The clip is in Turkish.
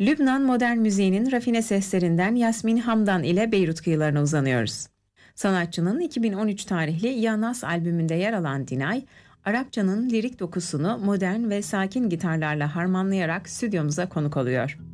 Lübnan modern müziğinin rafine seslerinden Yasmin Hamdan ile Beyrut kıyılarına uzanıyoruz. Sanatçının 2013 tarihli Ya Nas albümünde yer alan Dinay, Arapçanın lirik dokusunu modern ve sakin gitarlarla harmanlayarak stüdyomuza konuk oluyor.